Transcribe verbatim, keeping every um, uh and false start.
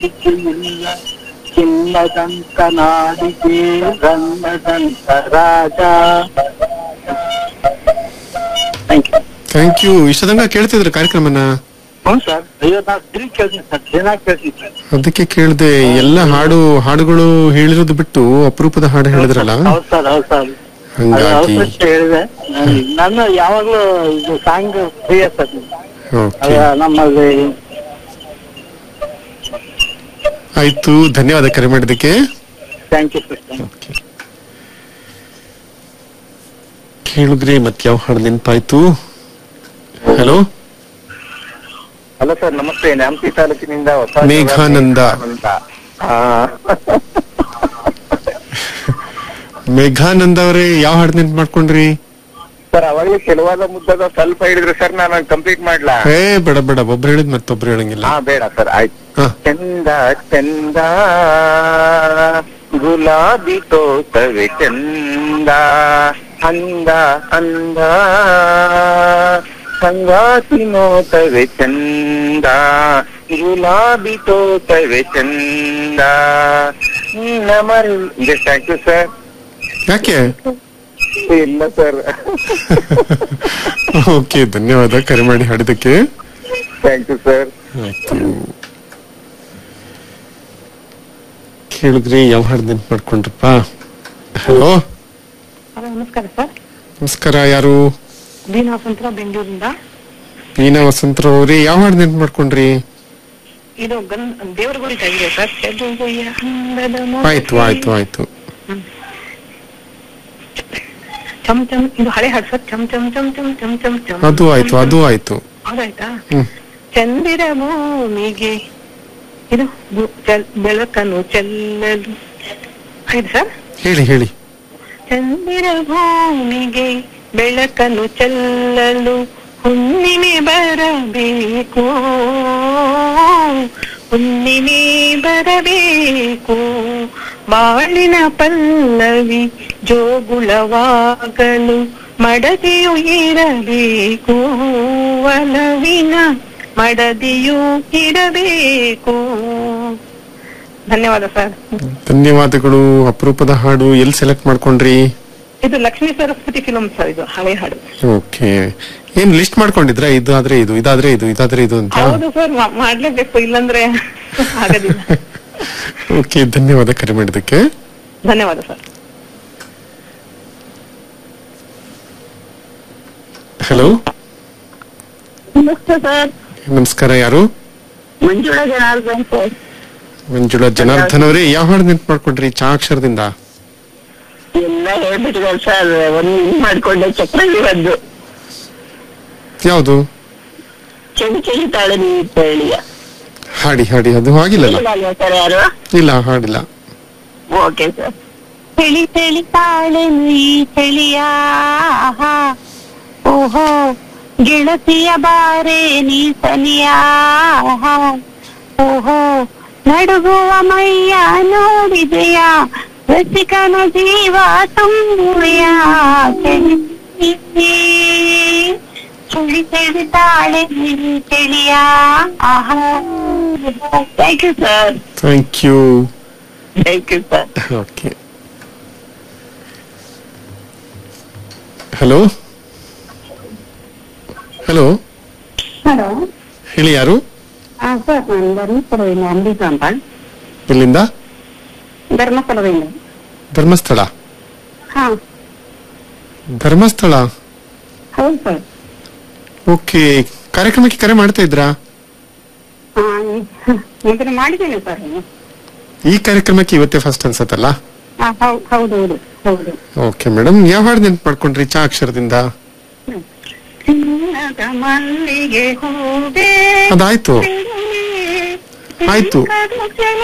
ಇಲ್ಲ ಚಿನ್ನದಂತ ನಾಡಿಗೆ ರಂಗದಂತ ರಾಜ. Thank you. Thank you. ಇಷ್ಟದಂಗ ಕೇಳ್ತಿದ್ರ ಕಾರ್ಯಕ್ರಮನ? ಹ್ಞೂ ಸರ್, ಐವತ್ನಾಲ್ಕು ದಿನ ಕೇಳ್ತೀನಿ ಸರ್, ದಿನ ಕೇಳ್ತೀನಿ ಸರ್. ಅದಕ್ಕೆ ಕೇಳ್ದೆ. ಎಲ್ಲ ಹಾಡು ಹಾಡುಗಳು ಹೇಳಿರೋದು ಬಿಟ್ಟು ಅಪರೂಪದ ಹಾಡು ಹೇಳಿದ್ರಲ್ಲ, ಹೌದು ಸರ್, ಹೌದು ಸರ್. ಹಂಗಾಗಿ ಹೇಳಿದೆ ನಾನು ಯಾವಾಗ್ಲೂ ಇದು ಸಾಂಗ್ ಪ್ರಿಯ ಸರ್. ಓಕೆ, ನಮ್ಮಲ್ಲಿ ಆಯ್ತು. ಧನ್ಯವಾದ ಕರೆ ಮಾಡಿದ್ದಕ್ಕೆ. Thank you sir. ಓಕೆ, ಕೇಳಿದ್ರಿ ಮತ್ತೆ ಯಾವ ಹಾಡು ನೆನಪಾಯ್ತು? ಹಲೋ ಹಲೋ ಸರ್, ನಮಸ್ತೆ. ನ್ಯಾಮತಿ ತಾಲೂಕಿನಿಂದ ಹೊಸ ಮೇಘಾನಂದ. ಮೇಘಾನಂದ ಅವರೇ, ಯಾವ ಹಾಡು ನೆನ್ಪು ಮಾಡ್ಕೊಂಡ್ರಿ ಸರ್? ಅವಾಗಲೇ ಕೆಲವಾದ ಮುದ್ದದ ಸ್ವಲ್ಪ ಹೇಳಿದ್ರು ಸರ್, ನಾನು ಕಂಪ್ಲೀಟ್ ಮಾಡ್ಲಾ? ಏ ಬೇಡ ಬೇಡ, ಒಬ್ರು ಹೇಳಿದ್ ಮತ್ತೊಬ್ರು ಹೇಳಂಗಿಲ್ಲ. ಹಾ ಬೇಡ ಸರ್, ಆಯ್ತು. ಹಾ. ಚಂದ ಚಂದ ಗುಲಾಬಿ ತೋಟವೇ ಚಂದ, ಅಂದ ಅಂದ ಸಂಗಾತಿ ನೋಟವೇ ಚಂದ, ಗುಲಾಬಿ ತೋಟವೇ ಚಂದ. ನಮರಿ ಇದೆ. Thank you sir. ಯಾಕೆ? ಇಲ್ಲ ಸರ್. ಓಕೆ, ಧನ್ಯವಾದ ಕರೆ ಮಾಡಿ ಹಾಡಿದಕ್ಕೆ. Thank you sir. ಆಯ್ತು. ಕೇಳಿದ್ರಿ ಯಾವ ಹಾಡು ನೆನ್ಪು ಮಾಡ್ಕೊಂಡ್ರಪ್ಪ? ಹಲೋ ನಮಸ್ಕಾರ ಸರ್. ನಮಸ್ಕಾರ. ಯಾರು? ಬೀನಾ ವಸಂತರ, ಬೆಂಗಳೂರಿಂದ. ಬೀನಾ ವಸಂತರಾವ್ ಅವ್ರಿ, ಯಾವ ಹಾಡು ನೆನ್ಪು ಮಾಡ್ಕೊಂಡ್ರಿ? ಇದು ಗನ್ ದೇವರ ಗುಡಿ ಇದೆ ಸರ್. ಆಯ್ತು ಆಯ್ತು ಆಯ್ತು. ಚಮ್ ಚಮ್, ಇದು ಹಳೆ ಹಾಡು ಸರ್. ಚಮ್ ಚಮ್ ಚಮ್ ಚಮ್ ಚಮ್ ಚಮ್ ಚಮ್. ಅದು ಆಯ್ತು, ಅದು ಆಯ್ತು. ಹೌದಾಯ್ತಾ? ಹ್ಮ್. ಚಂದಿರ ಭೂಮಿಗೆ ಇದು ಬೆಳಕನ್ನು ಚೆಲ್ಲಲು. ಆಯ್ತು ಸರ್. ಹೇಳಿ ಹೇಳಿ. ಚಂದಿರ ಭೂಮಿಗೆ ಬೆಳಕನ್ನು ಚೆಲ್ಲಲು ಹುಣ್ಣಿಮೆ ಬರಬೇಕು, ಹುಣ್ಣಿಮೆ ಬರಬೇಕು, ಬಾಳಿನ ಪಲ್ಲವಿ ಜೋಗುಳವಾಗಲು ಮಡದಿಯು ಇರಬೇಕು, ಒಲವಿನ ಮಡದಿಯು ಇರಬೇಕು. ಧನ್ಯವಾದ ಸರ್. ಧನ್ಯವಾದಗಳು. ಅಪರೂಪದ ಹಾಡು. ಎಲ್ಲಿ ಸೆಲೆಕ್ಟ್ ಮಾಡ್ಕೊಂಡ್ರಿ? ಇದು ಲಕ್ಷ್ಮೀ ಸರಸ್ವತಿ ಫಿಲಂ ಸರ್, ಇದು ಹಳೆ ಹಾಡು. ಓಕೆ, ಏನ್ ಲಿಸ್ಟ್ ಮಾಡ್ಕೊಂಡಿದ್ರ? ಇದು ಆದ್ರೆ ಇದು, ಇದಾದ್ರೆ ಇದು, ಇದಾದ್ರೆ ಇದು ಅಂತ? ಹೌದು ಸರ್, ಮಾಡ್ಲೇಬೇಕು, ಇಲ್ಲಂದ್ರೆ ಆಗೋದಿಲ್ಲ. ಓಕೆ, ಧನ್ಯವಾದ ಕರೆ ಮಾಡಿದ್ದಕ್ಕೆ. ಧನ್ಯವಾದ ಸರ್. ಹಲೋ ನಮಸ್ತೆ ಸರ್. ನಮಸ್ಕಾರ. ಯಾರು? ಮಂಜುಳಾ ಜನಾರ್ದನ್ ಸರ್. ಮಂಜುಳಾ ಜನಾರ್ದನ್ ಅವರೇ, ಯಾವ ಹಾಡು ನೆನ್ಪು ಮಾಡ್ಕೊಂಡ್ರಿ ಚಾ ಅಕ್ಷರದಿಂದ? ಎಲ್ಲ ಹೇಳ್ಬಿಟ್ಟಿದ್ದಾರೆ ಸರ್. ಒಂದು ಇದು ಮಾಡ್ಕೊಂಡೆ, ಚಕ್ರವ್ಯೂಹದ್ದು. ಯಾವುದು? ಚಳಿ ಚಳಿ ತಾಳೆ ನೀರು ಹೇಳಿ. ಹಾಡಿ ಹಾಡಿ. ಅದು ಆಗಿಲ್ಲಲ್ಲ ಸರ್ ಯಾರು? ಇಲ್ಲ, ಹಾಡಿಲ್ಲ. Okay sir. ಚಳಿ ಚಳಿ ತಾಳೆ ನೀ ಚಳಿಯ, ಓಹೋ ಗೆಳತಿಯ ಬಾರೆ ನೀ ಸನಿಯ, ಓಹೋ ನಡುಗುವ ಮೈಯ ನೋಡಿದೆಯ, ರಸಿಕನ ಜೀವ ತುಂಬುವೆಯ, ಚಳಿ ಚಳಿ ಚಳಿ ತಾಳೆ ನೀ ಚಳಿಯ. Thank you sir. Thank you. Thank you sir. Okay. Hello hello hello, ಹೇಳಿ. ಯಾರು? ಸರ್ ನಾನು ಧರ್ಮಸ್ಥಳದಿಂದ ಅಂಬಿಕಾ ಅಂತ. ಎಲ್ಲಿಂದ? ಧರ್ಮಸ್ಥಳದಿಂದ. ಧರ್ಮಸ್ಥಳ? ಹಾ ಧರ್ಮಸ್ಥಳ. ಹೌದು ಸರ್. ಓಕೆ, ಕಾರ್ಯಕ್ರಮಕ್ಕೆ ಕರೆ ಮಾಡ್ತಾ ಇದ್ರಾ? ಮೊದಲು ಮಾಡಿದ್ದೇನೆ ಸರ್. ಈ ಕಾರ್ಯಕ್ರಮಕ್ಕೆ ಇವತ್ತೇ ಫಸ್ಟ್ ಅನ್ಸತ್ತಲ್ಲ? ಹೌದು ಹೌದು ಹೌದು. ಓಕೆ ಮೇಡಮ್, ಯಾವ ಹಾಡು ನೆನ್ಪು ಮಾಡ್ಕೊಂಡ್ರಿ ಚಾ ಅಕ್ಷರದಿಂದ? ಚಿನ್ನದ ಮಲ್ಲಿಗೆ ಹೂವೇ ಅದಾಯ್ತು ಆಯ್ತು.